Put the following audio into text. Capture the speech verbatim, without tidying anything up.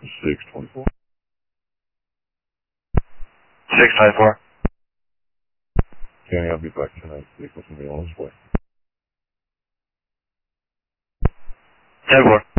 six twenty-four. six twenty-four. County, I'll be back tonight. Vehicle's going to be on its way. ten four.